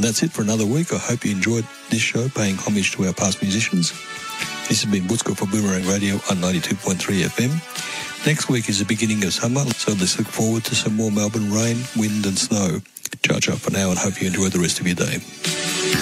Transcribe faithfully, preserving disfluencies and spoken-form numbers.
that's it for another week. I hope you enjoyed this show, paying homage to our past musicians. This has been Woodscott for Boomerang Radio on ninety-two point three F M. Next week is the beginning of summer, so let's look forward to some more Melbourne rain, wind and snow. Ciao, ciao for now, and hope you enjoy the rest of your day.